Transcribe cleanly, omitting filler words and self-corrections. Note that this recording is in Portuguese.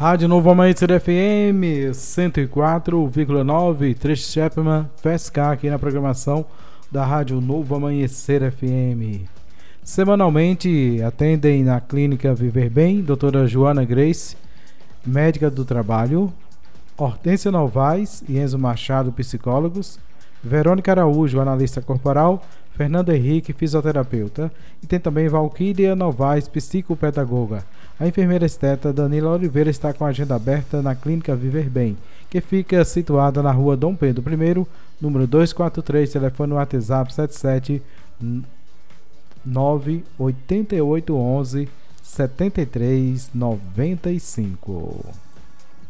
Rádio Novo Amanhecer FM 104,9, Tracy Chapman, FSK aqui na programação da Rádio Novo Amanhecer FM. Semanalmente atendem na Clínica Viver Bem, doutora Joana Grace, médica do trabalho, Hortência Novaes e Enzo Machado, psicólogos, Verônica Araújo, analista corporal, Fernando Henrique, fisioterapeuta, e tem também Valquíria Novaes, psicopedagoga. A enfermeira esteta Danila Oliveira está com a agenda aberta na Clínica Viver Bem, que fica situada na rua Dom Pedro I, número 243, telefone WhatsApp 7798811 7395.